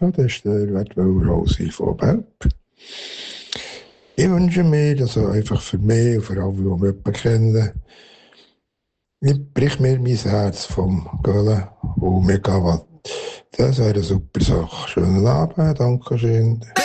Ja, das ist der Wertwöller Rosi von Belp. Ich wünsche mir, also einfach für mich und für alle, die mich jemanden kennen, ich brich mir mein Herz vom Göllen und mir gehen was. Das wäre eine super Sache. Schönen Abend, danke schön.